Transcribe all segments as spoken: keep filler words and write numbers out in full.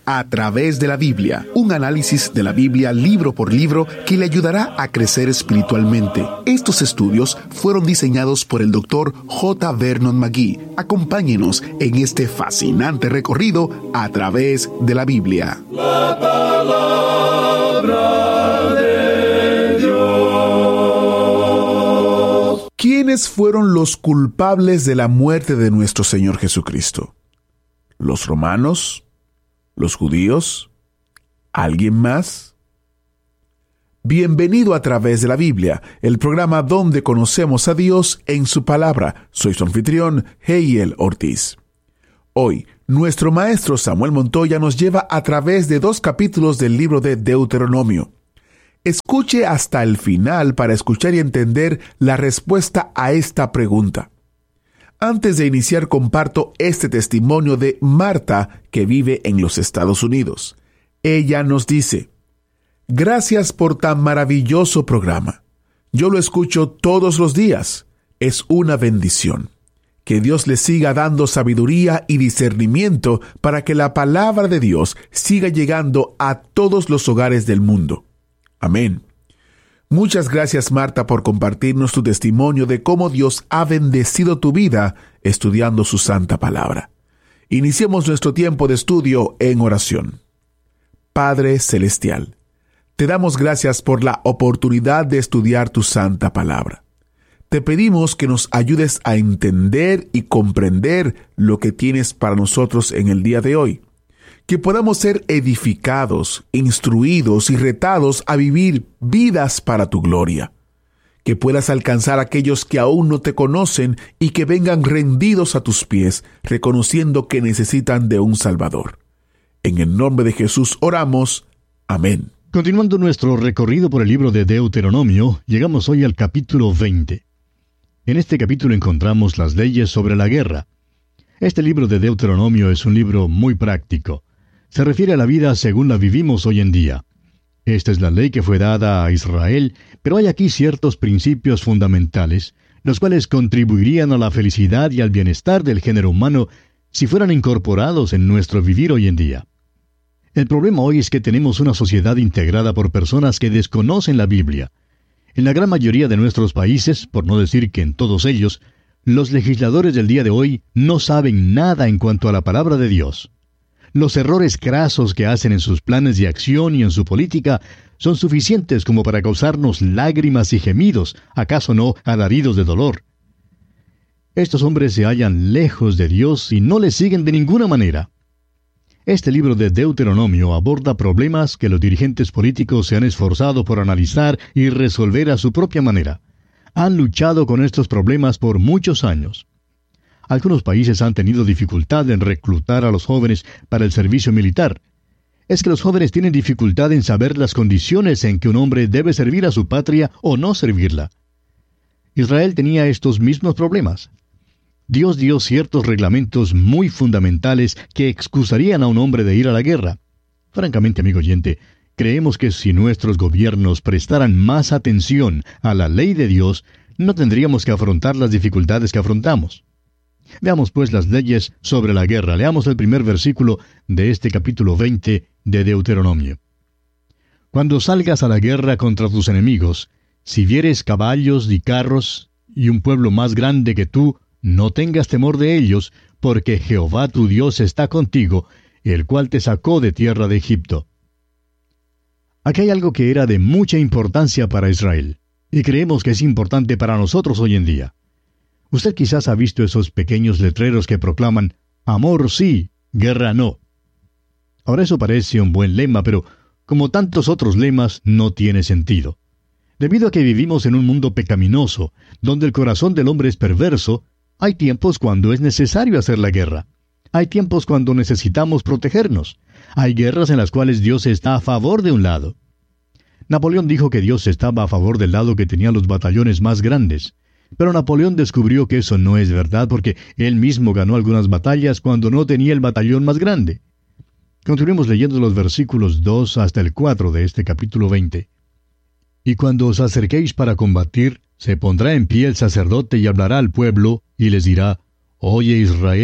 A través de la Biblia, un análisis de la Biblia libro por libro que le ayudará a crecer espiritualmente. Estos estudios fueron diseñados por el doctor J. Vernon McGee. Acompáñenos en este fascinante recorrido a través de la Biblia. La palabra de Dios. ¿Quiénes fueron los culpables de la muerte de nuestro Señor Jesucristo? ¿Los romanos? ¿Los judíos? ¿Alguien más? Bienvenido a través de la Biblia, el programa donde conocemos a Dios en su palabra. Soy su anfitrión, Heiel Ortiz. Hoy, nuestro maestro Samuel Montoya nos lleva a través de dos capítulos del libro de Deuteronomio. Escuche hasta el final para escuchar y entender la respuesta a esta pregunta. Antes de iniciar, comparto este testimonio de Marta, que vive en los Estados Unidos. Ella nos dice: gracias por tan maravilloso programa. Yo lo escucho todos los días. Es una bendición. Que Dios le siga dando sabiduría y discernimiento para que la palabra de Dios siga llegando a todos los hogares del mundo. Amén. Muchas gracias, Marta, por compartirnos tu testimonio de cómo Dios ha bendecido tu vida estudiando su santa palabra. Iniciemos nuestro tiempo de estudio en oración. Padre Celestial, te damos gracias por la oportunidad de estudiar tu santa palabra. Te pedimos que nos ayudes a entender y comprender lo que tienes para nosotros en el día de hoy. Que podamos ser edificados, instruidos y retados a vivir vidas para tu gloria. Que puedas alcanzar a aquellos que aún no te conocen y que vengan rendidos a tus pies, reconociendo que necesitan de un Salvador. En el nombre de Jesús oramos. Amén. Continuando nuestro recorrido por el libro de Deuteronomio, llegamos hoy al capítulo veinte. En este capítulo encontramos las leyes sobre la guerra. Este libro de Deuteronomio es un libro muy práctico. Se refiere a la vida según la vivimos hoy en día. Esta es la ley que fue dada a Israel, pero hay aquí ciertos principios fundamentales, los cuales contribuirían a la felicidad y al bienestar del género humano si fueran incorporados en nuestro vivir hoy en día. El problema hoy es que tenemos una sociedad integrada por personas que desconocen la Biblia. En la gran mayoría de nuestros países, por no decir que en todos ellos, los legisladores del día de hoy no saben nada en cuanto a la palabra de Dios. Los errores crasos que hacen en sus planes de acción y en su política son suficientes como para causarnos lágrimas y gemidos, acaso no alaridos de dolor. Estos hombres se hallan lejos de Dios y no le siguen de ninguna manera. Este libro de Deuteronomio aborda problemas que los dirigentes políticos se han esforzado por analizar y resolver a su propia manera. Han luchado con estos problemas por muchos años. Algunos países han tenido dificultad en reclutar a los jóvenes para el servicio militar. Es que los jóvenes tienen dificultad en saber las condiciones en que un hombre debe servir a su patria o no servirla. Israel tenía estos mismos problemas. Dios dio ciertos reglamentos muy fundamentales que excusarían a un hombre de ir a la guerra. Francamente, amigo oyente, creemos que si nuestros gobiernos prestaran más atención a la ley de Dios, no tendríamos que afrontar las dificultades que afrontamos. Veamos pues las leyes sobre la guerra. Leamos el primer versículo de este capítulo veinte de Deuteronomio. Cuando salgas a la guerra contra tus enemigos, si vieres caballos y carros y un pueblo más grande que tú, no tengas temor de ellos, porque Jehová tu Dios está contigo, el cual te sacó de tierra de Egipto. Aquí hay algo que era de mucha importancia para Israel, y creemos que es importante para nosotros hoy en día. Usted quizás ha visto esos pequeños letreros que proclaman, amor sí, guerra no. Ahora eso parece un buen lema, pero como tantos otros lemas, no tiene sentido. Debido a que vivimos en un mundo pecaminoso, donde el corazón del hombre es perverso, hay tiempos cuando es necesario hacer la guerra. Hay tiempos cuando necesitamos protegernos. Hay guerras en las cuales Dios está a favor de un lado. Napoleón dijo que Dios estaba a favor del lado que tenía los batallones más grandes. Pero Napoleón descubrió que eso no es verdad porque él mismo ganó algunas batallas cuando no tenía el batallón más grande. Continuemos leyendo los versículos dos hasta el cuatro de este capítulo veinte. Y cuando os acerquéis para combatir, se pondrá en pie el sacerdote y hablará al pueblo, y les dirá, Oye Israel,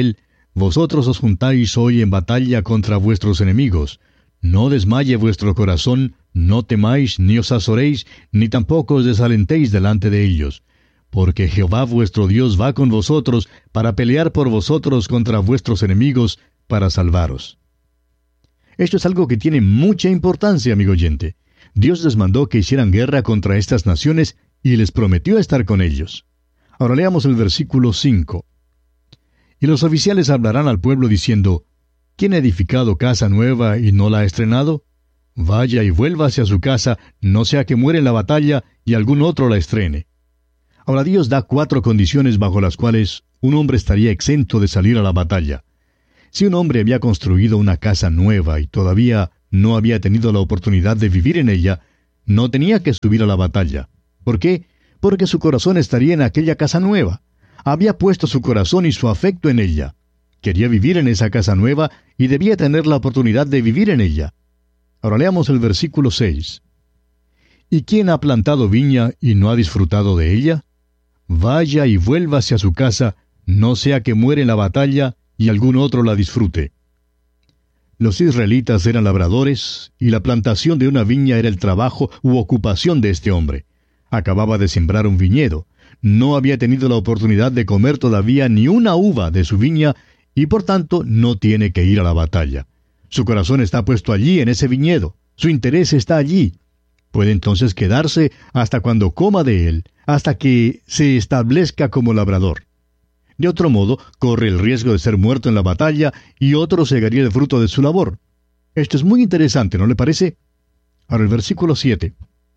vosotros os juntáis hoy en batalla contra vuestros enemigos. No desmaye vuestro corazón, no temáis, ni os azoréis, ni tampoco os desalentéis delante de ellos. Porque Jehová vuestro Dios va con vosotros para pelear por vosotros contra vuestros enemigos, para salvaros. Esto es algo que tiene mucha importancia, amigo oyente. Dios les mandó que hicieran guerra contra estas naciones y les prometió estar con ellos. Ahora leamos el versículo cinco. Y los oficiales hablarán al pueblo diciendo, ¿quién ha edificado casa nueva y no la ha estrenado? Vaya y vuélvase a su casa, no sea que muera en la batalla y algún otro la estrene. Ahora Dios da cuatro condiciones bajo las cuales un hombre estaría exento de salir a la batalla. Si un hombre había construido una casa nueva y todavía no había tenido la oportunidad de vivir en ella, no tenía que subir a la batalla. ¿Por qué? Porque su corazón estaría en aquella casa nueva. Había puesto su corazón y su afecto en ella. Quería vivir en esa casa nueva y debía tener la oportunidad de vivir en ella. Ahora leamos el versículo seis. ¿Y quién ha plantado viña y no ha disfrutado de ella? Vaya y vuélvase a su casa, no sea que muere en la batalla y algún otro la disfrute. Los israelitas eran labradores, y la plantación de una viña era el trabajo u ocupación de este hombre. Acababa de sembrar un viñedo. No había tenido la oportunidad de comer todavía ni una uva de su viña, y por tanto no tiene que ir a la batalla. Su corazón está puesto allí en ese viñedo. Su interés está allí. Puede entonces quedarse hasta cuando coma de él, hasta que se establezca como labrador. De otro modo, corre el riesgo de ser muerto en la batalla y otro segaría el fruto de su labor. Esto es muy interesante, ¿no le parece? Ahora el versículo siete.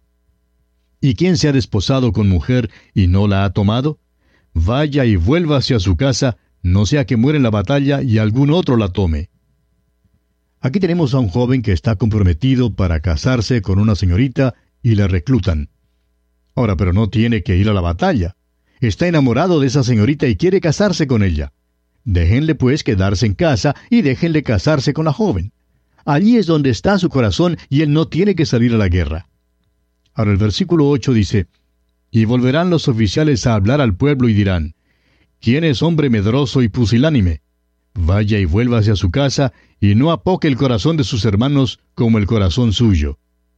¿Y quién se ha desposado con mujer y no la ha tomado? Vaya y vuélvase a su casa, no sea que muera en la batalla y algún otro la tome. Aquí tenemos a un joven que está comprometido para casarse con una señorita y le reclutan. Ahora, pero no tiene que ir a la batalla. Está enamorado de esa señorita y quiere casarse con ella. Déjenle pues quedarse en casa y déjenle casarse con la joven. Allí es donde está su corazón y él no tiene que salir a la guerra. Ahora el versículo ocho dice, y volverán los oficiales a hablar al pueblo y dirán, ¿quién es hombre medroso y pusilánime? Vaya y vuélvase a su casa, y no apoque el corazón de sus hermanos como el corazón suyo.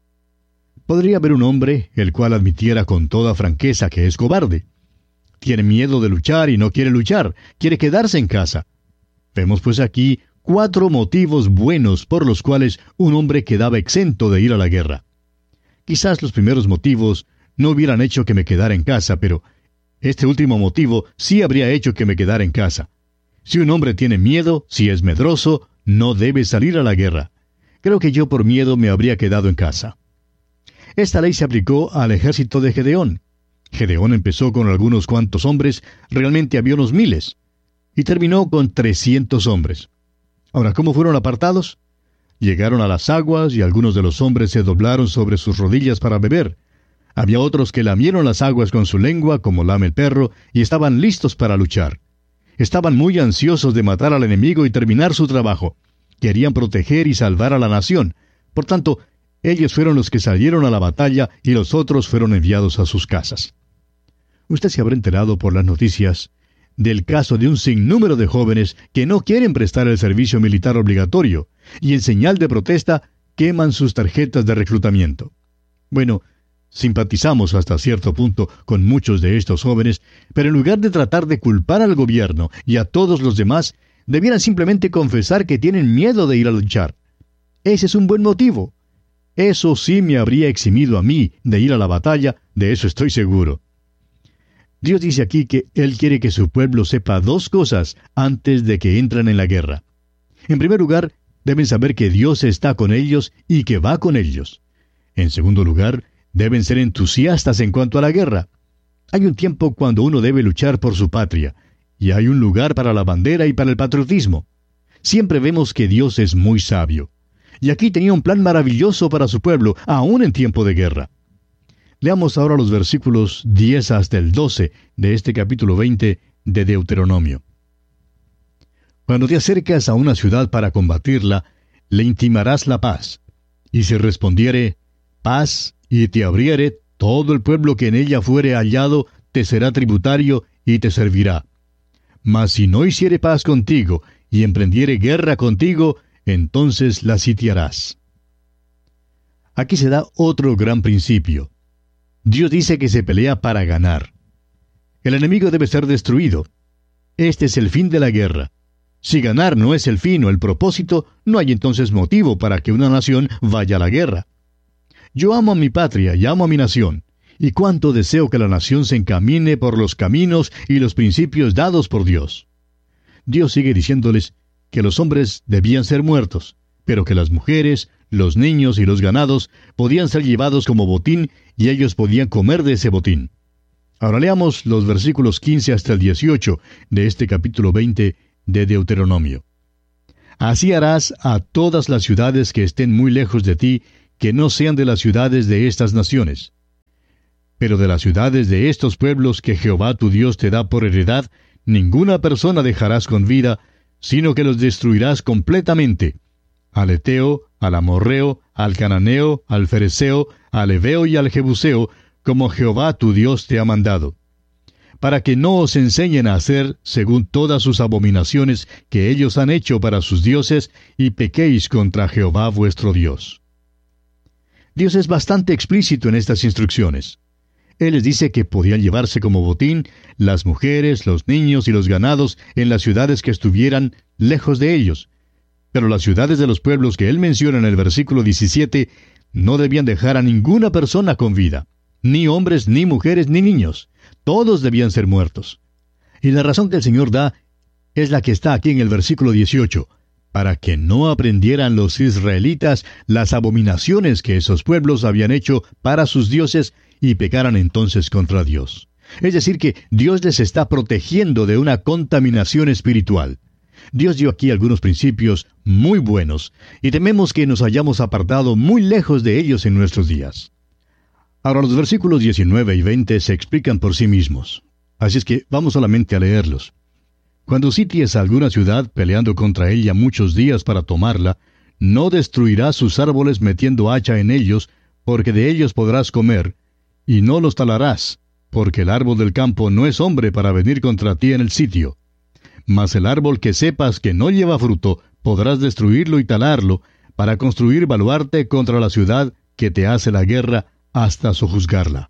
Podría haber un hombre el cual admitiera con toda franqueza que es cobarde. Tiene miedo de luchar y no quiere luchar, quiere quedarse en casa. Vemos pues aquí cuatro motivos buenos por los cuales un hombre quedaba exento de ir a la guerra. Quizás los primeros motivos no hubieran hecho que me quedara en casa, pero este último motivo sí habría hecho que me quedara en casa. Si un hombre tiene miedo, si es medroso, no debe salir a la guerra. Creo que yo por miedo me habría quedado en casa. Esta ley se aplicó al ejército de Gedeón. Gedeón empezó con algunos cuantos hombres, realmente había unos miles, y terminó con trescientos hombres. Ahora, ¿cómo fueron apartados? Llegaron a las aguas y algunos de los hombres se doblaron sobre sus rodillas para beber. Había otros que lamieron las aguas con su lengua, como lame el perro, y estaban listos para luchar. Estaban muy ansiosos de matar al enemigo y terminar su trabajo. Querían proteger y salvar a la nación. Por tanto, ellos fueron los que salieron a la batalla y los otros fueron enviados a sus casas. Usted se habrá enterado por las noticias del caso de un sinnúmero de jóvenes que no quieren prestar el servicio militar obligatorio y en señal de protesta queman sus tarjetas de reclutamiento. Bueno, simpatizamos hasta cierto punto con muchos de estos jóvenes, pero en lugar de tratar de culpar al gobierno y a todos los demás, debieran simplemente confesar que tienen miedo de ir a luchar. Ese es un buen motivo. Eso sí me habría eximido a mí de ir a la batalla, de eso estoy seguro. Dios dice aquí que Él quiere que su pueblo sepa dos cosas antes de que entren en la guerra. En primer lugar, deben saber que Dios está con ellos y que va con ellos. En segundo lugar, deben ser entusiastas en cuanto a la guerra. Hay un tiempo cuando uno debe luchar por su patria, y hay un lugar para la bandera y para el patriotismo. Siempre vemos que Dios es muy sabio. Y aquí tenía un plan maravilloso para su pueblo, aún en tiempo de guerra. Leamos ahora los versículos diez hasta el doce de este capítulo veinte de Deuteronomio. Cuando te acercas a una ciudad para combatirla, le intimarás la paz. Y si respondiere, paz, y te abriere, todo el pueblo que en ella fuere hallado te será tributario y te servirá. Mas si no hiciere paz contigo, y emprendiere guerra contigo, entonces la sitiarás. Aquí se da otro gran principio. Dios dice que se pelea para ganar. El enemigo debe ser destruido. Este es el fin de la guerra. Si ganar no es el fin o el propósito, no hay entonces motivo para que una nación vaya a la guerra. Yo amo a mi patria y amo a mi nación, y cuánto deseo que la nación se encamine por los caminos y los principios dados por Dios. Dios sigue diciéndoles que los hombres debían ser muertos, pero que las mujeres, los niños y los ganados podían ser llevados como botín y ellos podían comer de ese botín. Ahora leamos los versículos quince hasta el dieciocho de este capítulo veinte de Deuteronomio. Así harás a todas las ciudades que estén muy lejos de ti, que no sean de las ciudades de estas naciones. Pero de las ciudades de estos pueblos que Jehová tu Dios te da por heredad, ninguna persona dejarás con vida, sino que los destruirás completamente. Al Eteo, al Amorreo, al Cananeo, al Fereceo, al Heveo y al Jebuseo, como Jehová tu Dios te ha mandado, para que no os enseñen a hacer según todas sus abominaciones que ellos han hecho para sus dioses, y pequéis contra Jehová vuestro Dios. Dios es bastante explícito en estas instrucciones. Él les dice que podían llevarse como botín las mujeres, los niños y los ganados en las ciudades que estuvieran lejos de ellos. Pero las ciudades de los pueblos que él menciona en el versículo diecisiete no debían dejar a ninguna persona con vida, ni hombres, ni mujeres, ni niños. Todos debían ser muertos. Y la razón que el Señor da es la que está aquí en el versículo dieciocho, para que no aprendieran los israelitas las abominaciones que esos pueblos habían hecho para sus dioses y pecaran entonces contra Dios. Es decir, que Dios les está protegiendo de una contaminación espiritual. Dios dio aquí algunos principios muy buenos, y tememos que nos hayamos apartado muy lejos de ellos en nuestros días. Ahora los versículos diecinueve y veinte se explican por sí mismos. Así es que vamos solamente a leerlos. Cuando sities a alguna ciudad peleando contra ella muchos días para tomarla, no destruirás sus árboles metiendo hacha en ellos, porque de ellos podrás comer, y no los talarás, porque el árbol del campo no es hombre para venir contra ti en el sitio. Mas el árbol que sepas que no lleva fruto, podrás destruirlo y talarlo, para construir baluarte contra la ciudad que te hace la guerra, hasta sojuzgarla.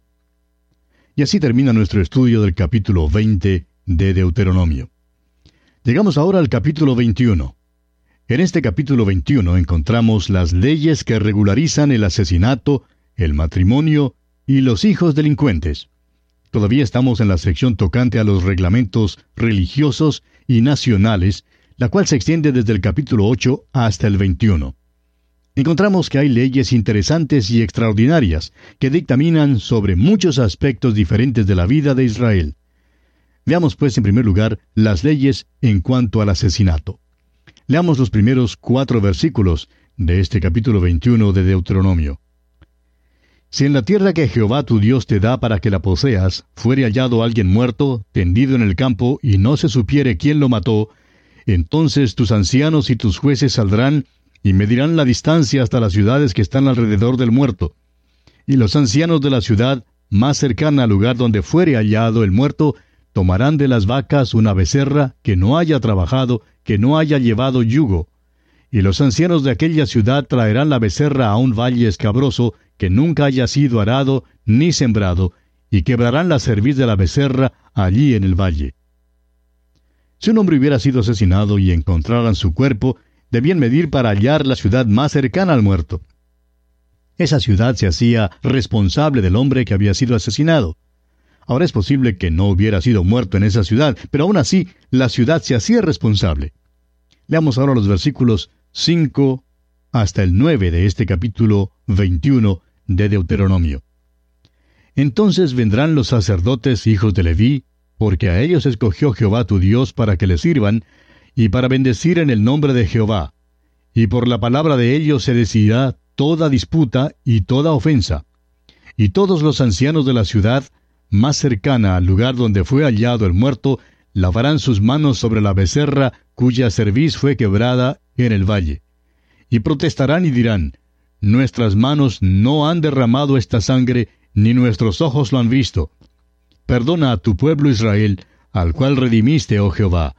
Y así termina nuestro estudio del capítulo veinte de Deuteronomio. Llegamos ahora al capítulo veintiuno. En este capítulo veintiuno encontramos las leyes que regularizan el asesinato, el matrimonio y los hijos delincuentes. Todavía estamos en la sección tocante a los reglamentos religiosos y nacionales, la cual se extiende desde el capítulo ocho hasta el veintiuno. Encontramos que hay leyes interesantes y extraordinarias que dictaminan sobre muchos aspectos diferentes de la vida de Israel. Veamos pues en primer lugar las leyes en cuanto al asesinato. Leamos los primeros cuatro versículos de este capítulo veintiuno de Deuteronomio. Si en la tierra que Jehová tu Dios te da para que la poseas, fuere hallado alguien muerto, tendido en el campo, y no se supiere quién lo mató, entonces tus ancianos y tus jueces saldrán y medirán la distancia hasta las ciudades que están alrededor del muerto. Y los ancianos de la ciudad, más cercana al lugar donde fuere hallado el muerto, tomarán de las vacas una becerra que no haya trabajado, que no haya llevado yugo. Y los ancianos de aquella ciudad traerán la becerra a un valle escabroso, que nunca haya sido arado ni sembrado, y quebrarán la cerviz de la becerra allí en el valle. Si un hombre hubiera sido asesinado y encontraran su cuerpo, debían medir para hallar la ciudad más cercana al muerto. Esa ciudad se hacía responsable del hombre que había sido asesinado. Ahora es posible que no hubiera sido muerto en esa ciudad, pero aún así la ciudad se hacía responsable. Leamos ahora los versículos cinco hasta el nueve de este capítulo veintiuno de Deuteronomio. Entonces vendrán los sacerdotes hijos de Leví, porque a ellos escogió Jehová tu Dios para que le sirvan, y para bendecir en el nombre de Jehová. Y por la palabra de ellos se decidirá toda disputa y toda ofensa. Y todos los ancianos de la ciudad, más cercana al lugar donde fue hallado el muerto, lavarán sus manos sobre la becerra cuya cerviz fue quebrada en el valle. Y protestarán y dirán, nuestras manos no han derramado esta sangre, ni nuestros ojos lo han visto. Perdona a tu pueblo Israel, al cual redimiste, oh Jehová,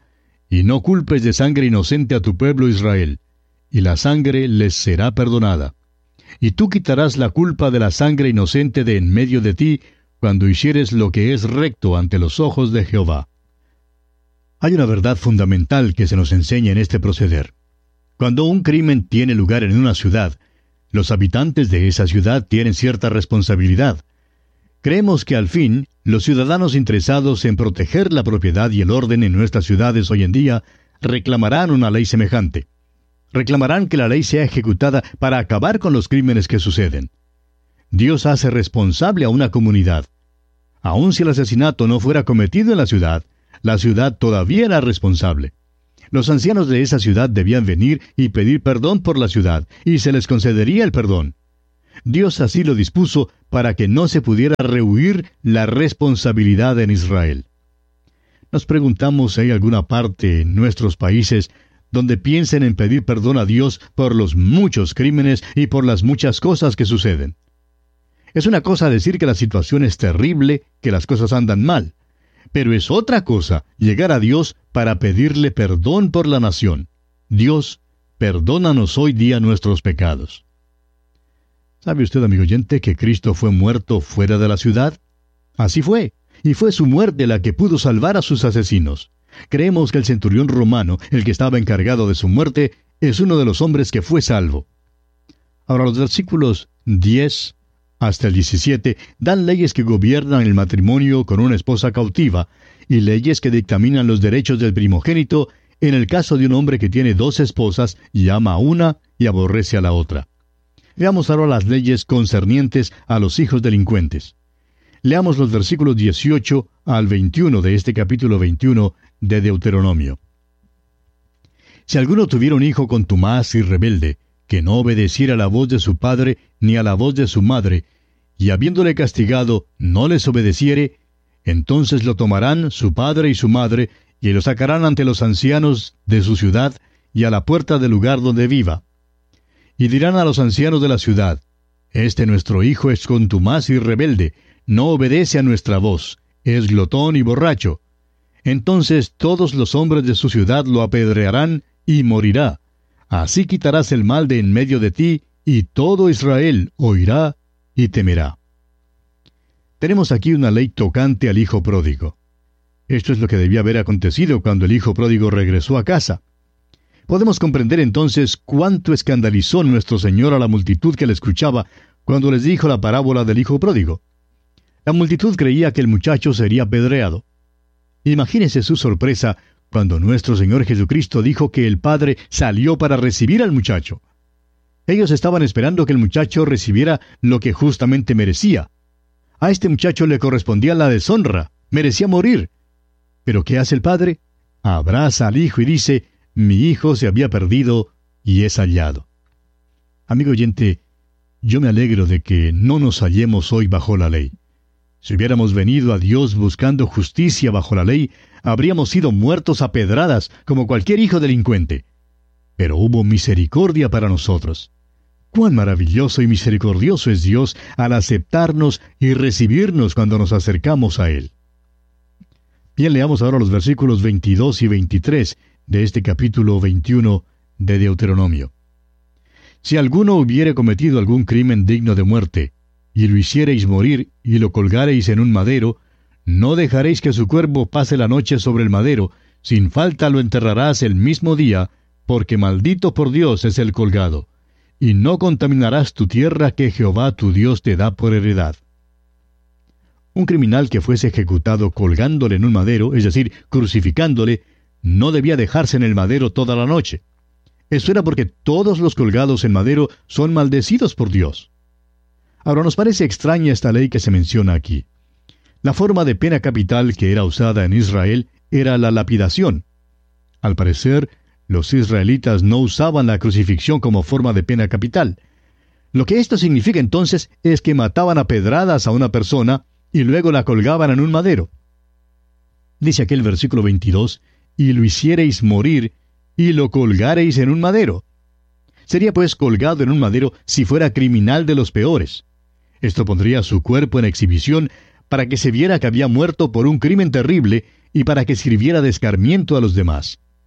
y no culpes de sangre inocente a tu pueblo Israel, y la sangre les será perdonada. Y tú quitarás la culpa de la sangre inocente de en medio de ti, cuando hicieres lo que es recto ante los ojos de Jehová. Hay una verdad fundamental que se nos enseña en este proceder. Cuando un crimen tiene lugar en una ciudad, los habitantes de esa ciudad tienen cierta responsabilidad. Creemos que al fin, los ciudadanos interesados en proteger la propiedad y el orden en nuestras ciudades hoy en día reclamarán una ley semejante. Reclamarán que la ley sea ejecutada para acabar con los crímenes que suceden. Dios hace responsable a una comunidad. Aun si el asesinato no fuera cometido en la ciudad, la ciudad todavía era responsable. Los ancianos de esa ciudad debían venir y pedir perdón por la ciudad, y se les concedería el perdón. Dios así lo dispuso para que no se pudiera rehuir la responsabilidad en Israel. Nos preguntamos si hay alguna parte en nuestros países donde piensen en pedir perdón a Dios por los muchos crímenes y por las muchas cosas que suceden. Es una cosa decir que la situación es terrible, que las cosas andan mal, pero es otra cosa llegar a Dios para pedirle perdón por la nación. Dios, perdónanos hoy día nuestros pecados. ¿Sabe usted, amigo oyente, que Cristo fue muerto fuera de la ciudad? Así fue, y fue su muerte la que pudo salvar a sus asesinos. Creemos que el centurión romano, el que estaba encargado de su muerte, es uno de los hombres que fue salvo. Ahora, los versículos diez hasta el diecisiete dan leyes que gobiernan el matrimonio con una esposa cautiva, y leyes que dictaminan los derechos del primogénito en el caso de un hombre que tiene dos esposas y ama a una y aborrece a la otra. Veamos ahora las leyes concernientes a los hijos delincuentes. Leamos los versículos dieciocho al veintiuno de este capítulo veintiuno de Deuteronomio. Si alguno tuviera un hijo contumaz y rebelde, que no obedeciera a la voz de su padre ni a la voz de su madre, y habiéndole castigado no les obedeciere, entonces lo tomarán su padre y su madre, y lo sacarán ante los ancianos de su ciudad y a la puerta del lugar donde viva. Y dirán a los ancianos de la ciudad: Este nuestro hijo es contumaz y rebelde, no obedece a nuestra voz, es glotón y borracho. Entonces todos los hombres de su ciudad lo apedrearán y morirá. Así quitarás el mal de en medio de ti, y todo Israel oirá y temerá. Tenemos aquí una ley tocante al hijo pródigo. Esto es lo que debía haber acontecido cuando el hijo pródigo regresó a casa. Podemos comprender entonces cuánto escandalizó nuestro Señor a la multitud que le escuchaba cuando les dijo la parábola del hijo pródigo. La multitud creía que el muchacho sería apedreado. Imagínese su sorpresa cuando nuestro Señor Jesucristo dijo que el Padre salió para recibir al muchacho. Ellos estaban esperando que el muchacho recibiera lo que justamente merecía. A este muchacho le correspondía la deshonra, merecía morir. ¿Pero qué hace el Padre? Abraza al hijo y dice: Mi hijo se había perdido y es hallado. Amigo oyente, yo me alegro de que no nos hallemos hoy bajo la ley. Si hubiéramos venido a Dios buscando justicia bajo la ley, habríamos sido muertos a pedradas como cualquier hijo delincuente. Pero hubo misericordia para nosotros. Cuán maravilloso y misericordioso es Dios al aceptarnos y recibirnos cuando nos acercamos a Él. Bien, leamos ahora los versículos veintidós y veintitrés de este capítulo veintiuno de Deuteronomio. Si alguno hubiere cometido algún crimen digno de muerte, y lo hiciereis morir, y lo colgareis en un madero, no dejaréis que su cuerpo pase la noche sobre el madero, sin falta lo enterrarás el mismo día, porque maldito por Dios es el colgado, y no contaminarás tu tierra que Jehová tu Dios te da por heredad. Un criminal que fuese ejecutado colgándole en un madero, es decir, crucificándole, no debía dejarse en el madero toda la noche. Eso era porque todos los colgados en madero son maldecidos por Dios. Ahora, nos parece extraña esta ley que se menciona aquí. La forma de pena capital que era usada en Israel era la lapidación. Al parecer, los israelitas no usaban la crucifixión como forma de pena capital. Lo que esto significa entonces es que mataban a pedradas a una persona y luego la colgaban en un madero. Dice aquel versículo veintidós, y lo hiciereis morir, y lo colgareis en un madero. Sería pues colgado en un madero si fuera criminal de los peores. Esto pondría su cuerpo en exhibición para que se viera que había muerto por un crimen terrible y para que sirviera de escarmiento a los demás.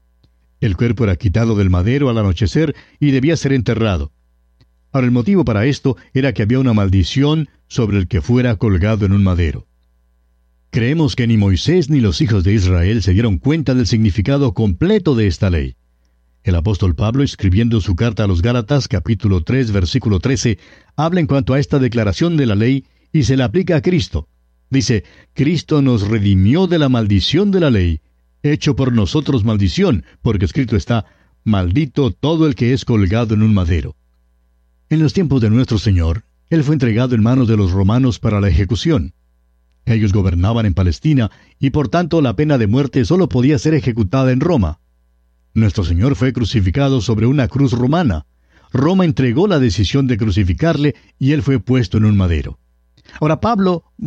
El cuerpo era quitado del madero al anochecer y debía ser enterrado. Ahora, el motivo para esto era que había una maldición sobre el que fuera colgado en un madero. Creemos que ni Moisés ni los hijos de Israel se dieron cuenta del significado completo de esta ley. El apóstol Pablo, escribiendo su carta a los Gálatas, capítulo tres, versículo trece, habla en cuanto a esta declaración de la ley y se la aplica a Cristo. Dice, Cristo nos redimió de la maldición de la ley, hecho por nosotros maldición, porque escrito está, maldito todo el que es colgado en un madero. En los tiempos de nuestro Señor, Él fue entregado en manos de los romanos para la ejecución. Ellos gobernaban en Palestina y por tanto la pena de muerte solo podía ser ejecutada en Roma. Nuestro Señor fue crucificado sobre una cruz romana. Roma entregó la decisión de crucificarle y Él fue puesto en un madero. Ahora Pablo